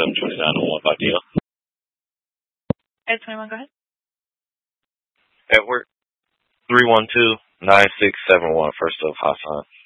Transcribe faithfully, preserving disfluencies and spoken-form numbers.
seven two nine oh one by deal. Ed twenty-one, go ahead. Edward, three one two nine six seven one, first of Hassan.